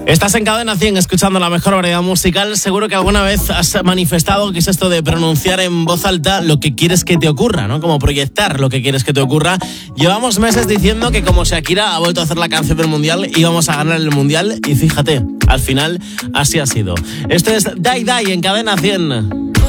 Estás en Cadena 100 escuchando la mejor variedad musical. Seguro que alguna vez has manifestado que es esto de pronunciar en voz alta lo que quieres que te ocurra, ¿no? Como proyectar lo que quieres que te ocurra. Llevamos meses diciendo que como Shakira ha vuelto a hacer la canción del Mundial, íbamos a ganar el Mundial y fíjate, al final así ha sido. Esto es Die Die en Cadena 100.